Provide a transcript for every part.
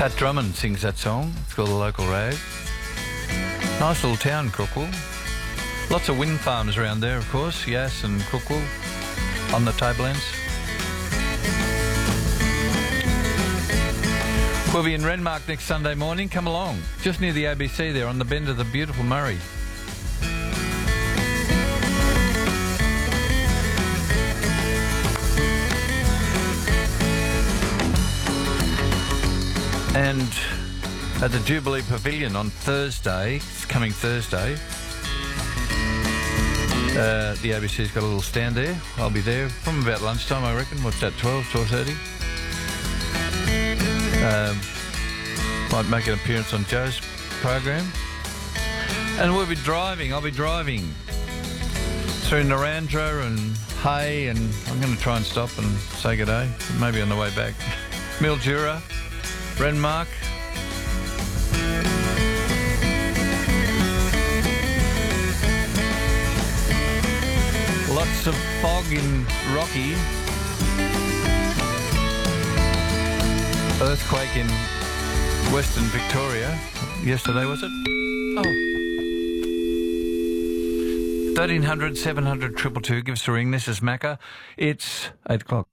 Pat Drummond sings that song. It's called The Local Rag. Nice little town, Crookwell. Lots of wind farms around there, of course. Yass and Crookwell on the tablelands. We'll be in Renmark next Sunday morning. Come along. Just near the ABC there on the bend of the beautiful Murray. And at the Jubilee Pavilion on Thursday, it's coming Thursday, the ABC's got a little stand there. I'll be there from about lunchtime, I reckon. What's that, 12:30? Might make an appearance on Joe's program. And we'll be driving. I'll be driving through Narrandera and Hay, and I'm going to try and stop and say good day, maybe on the way back. Mildura, Renmark. Lots of fog in Rocky. Earthquake in Western Victoria yesterday, was it? Oh. 1300 700 222. Give us a ring. This is Macca. It's 8 o'clock.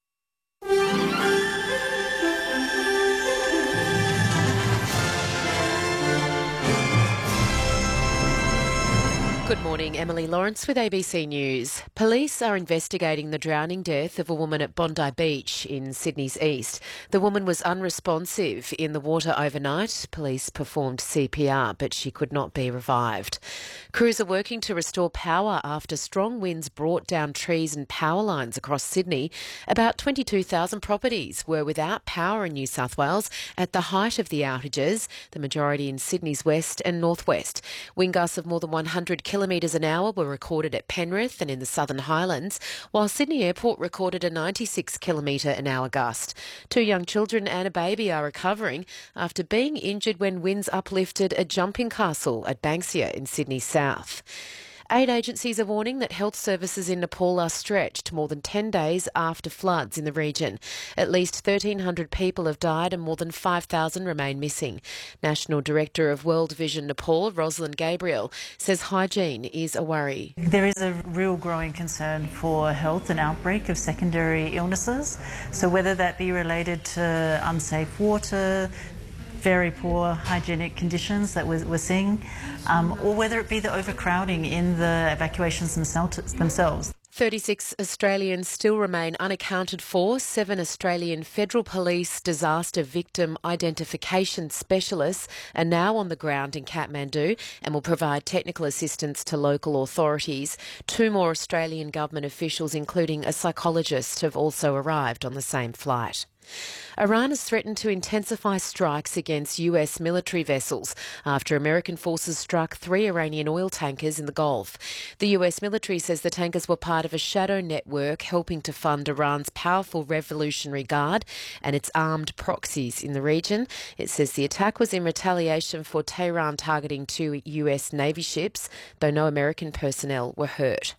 Good morning, Emily Lawrence with ABC News. Police are investigating the drowning death of a woman at Bondi Beach in Sydney's east. The woman was unresponsive in the water overnight. Police performed CPR, but she could not be revived. Crews are working to restore power after strong winds brought down trees and power lines across Sydney. About 22,000 properties were without power in New South Wales at the height of the outages, the majority in Sydney's west and northwest. Wind gusts of more than 100 kilometres an hour were recorded at Penrith and in the Southern Highlands, while Sydney Airport recorded a 96 kilometre an hour gust. 2 young children and a baby are recovering after being injured when winds uplifted a jumping castle at Banksia in Sydney's south. Aid agencies are warning that health services in Nepal are stretched more than 10 days after floods in the region. At least 1,300 people have died and more than 5,000 remain missing. National Director of World Vision Nepal, Rosalind Gabriel, says hygiene is a worry. There is a real growing concern for health and outbreak of secondary illnesses. So whether that be related to unsafe water, very poor hygienic conditions that we're seeing, or whether it be the overcrowding in the evacuations themselves. 36 Australians still remain unaccounted for. 7 Australian Federal Police disaster victim identification specialists are now on the ground in Kathmandu and will provide technical assistance to local authorities. 2 more Australian government officials, including a psychologist, have also arrived on the same flight. Iran has threatened to intensify strikes against US military vessels after American forces struck 3 Iranian oil tankers in the Gulf. The US military says the tankers were part of a shadow network helping to fund Iran's powerful Revolutionary Guard and its armed proxies in the region. It says the attack was in retaliation for Tehran targeting 2 US Navy ships, though no American personnel were hurt.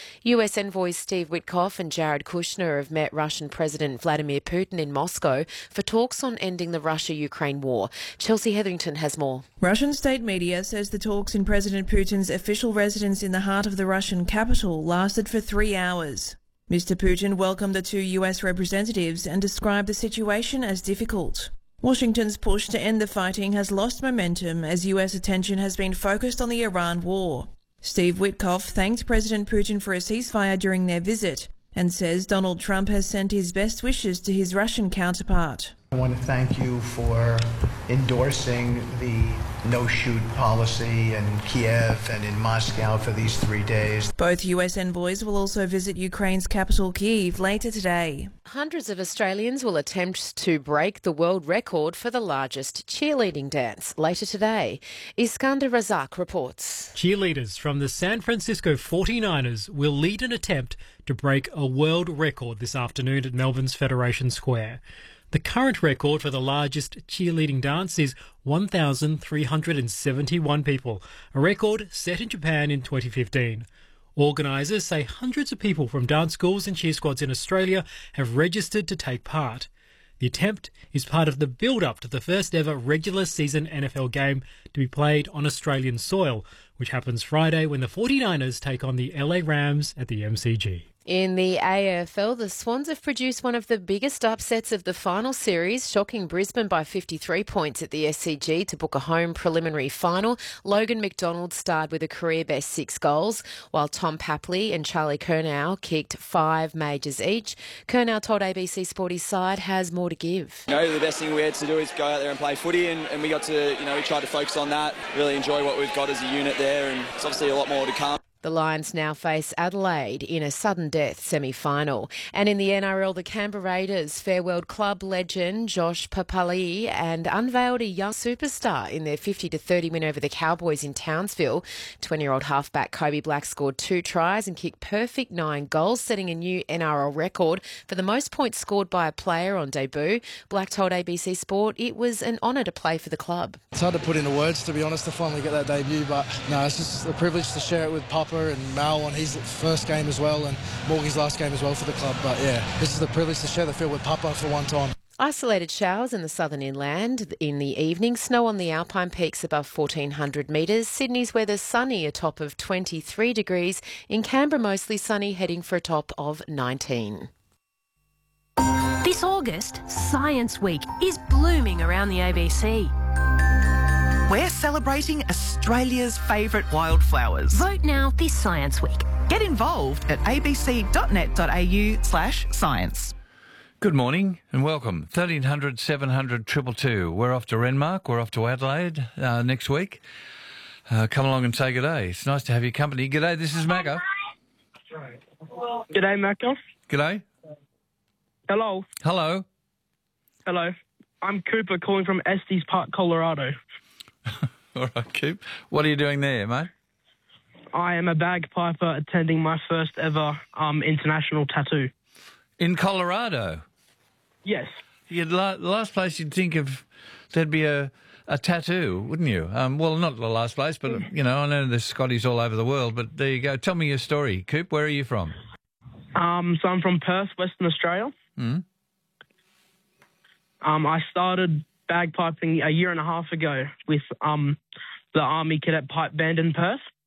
US envoys Steve Witkoff and Jared Kushner have met Russian President Vladimir Putin in Moscow for talks on ending the Russia-Ukraine war. Chelsea Hetherington has more. Russian state media says the talks in President Putin's official residence in the heart of the Russian capital lasted for 3 hours. Mr. Putin welcomed the 2 US representatives and described the situation as difficult. Washington's push to end the fighting has lost momentum as US attention has been focused on the Iran war. Steve Witkoff thanked President Putin for a ceasefire during their visit and says Donald Trump has sent his best wishes to his Russian counterpart. I want to thank you for endorsing the no-shoot policy in Kiev and in Moscow for these 3 days. Both US envoys will also visit Ukraine's capital Kyiv later today. Hundreds of Australians will attempt to break the world record for the largest cheerleading dance later today. Iskander Razak reports. Cheerleaders from the San Francisco 49ers will lead an attempt to break a world record this afternoon at Melbourne's Federation Square. The current record for the largest cheerleading dance is 1,371 people, a record set in Japan in 2015. Organisers say hundreds of people from dance schools and cheer squads in Australia have registered to take part. The attempt is part of the build-up to the first ever regular season NFL game to be played on Australian soil, which happens Friday when the 49ers take on the LA Rams at the MCG. In the AFL, the Swans have produced one of the biggest upsets of the final series, shocking Brisbane by 53 points at the SCG to book a home preliminary final. Logan McDonald starred with a career-best 6 goals, while Tom Papley and Charlie Curnow kicked 5 majors each. Curnow told ABC Sport his side has more to give. The best thing we had to do is go out there and play footy, and we got to, we tried to focus on that, really enjoy what we've got as a unit there, and it's obviously a lot more to come. The Lions now face Adelaide in a sudden death semi-final. And in the NRL, the Canberra Raiders farewelled club legend Josh Papali'i and unveiled a young superstar in their 50-30 win over the Cowboys in Townsville. 20-year-old halfback Kobe Black scored 2 tries and kicked perfect 9 goals, setting a new NRL record for the most points scored by a player on debut. Black told ABC Sport it was an honour to play for the club. It's hard to put into words, to be honest, to finally get that debut, but no, it's just a privilege to share it with Papa and Mal on his first game as well, and Morgan's last game as well for the club. But yeah, this is the privilege to share the field with Papa for one time. Isolated showers in the southern inland in the evening. Snow on the Alpine peaks above 1,400 metres. Sydney's weather sunny, a top of 23 degrees. In Canberra, mostly sunny, heading for a top of 19. This August, Science Week is blooming around the ABC. We're celebrating Australia's favourite wildflowers. Vote now this Science Week. Get involved at abc.net.au/science. Good morning and welcome. 1300 700 222. We're off to Renmark. We're off to Adelaide next week. Come along and say good day. It's nice to have your company. Good day, this is Macca. G'day, Macca. Good day. Hello. Hello. Hello. I'm Cooper calling from Estes Park, Colorado. All right, Coop. What are you doing there, mate? I am a bagpiper attending my first ever international tattoo. In Colorado? Yes. The last place you'd think of there'd be a tattoo, wouldn't you? Well, not the last place, but, I know there's Scotties all over the world, but there you go. Tell me your story. Coop, where are you from? So I'm from Perth, Western Australia. I started bagpiping a year and a half ago with the Army Cadet Pipe Band in Perth.